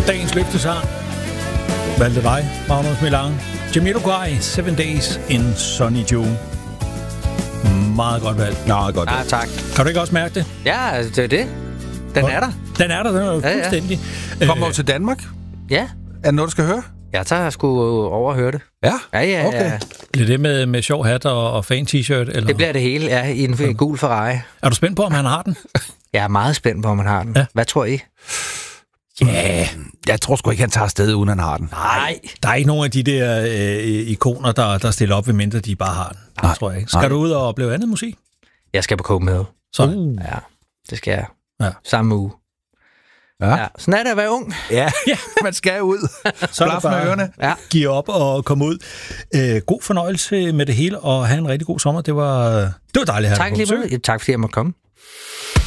Dagens løftesang. Valgte dig, Magnus Milang. Jamiroquai, 7 Days in Sunny June. Meget godt valg. Nå, godt. Ah, tak. Kan du ikke også mærke det? Ja, det er det. Den er der. Den er jo fuldstændig. Kommer du til Danmark? Ja. Er det noget, du skal høre? Jeg tager sgu over at høre det. Ja? Ja. Okay. Bliver det med sjov hat og fan t-shirt? Eller? Det bliver det hele, ja, i en gul Ferrari. Er du spændt på, om han har den? Jeg er meget spændt på, om han har den. Ja. Hvad tror I? Ja, jeg tror sgu ikke, han tager afsted, uden han har den. Nej. Der er ikke nogen af de der ikoner, der stiller op, ved mindre de bare har den. Nej, tror jeg ikke. Skal du ud og opleve andet musik? Jeg skal på Copenhagen. Så. Ja, det skal jeg. Ja. Samme uge. Ja. Sådan er det at være ung. Ja, man skal ud. Så er det Blaf med ørerne. bare give op og komme ud. God fornøjelse med det hele, og have en rigtig god sommer. Det var dejligt at have Tak dig på lige besøg. meget. Tak fordi jeg måtte komme.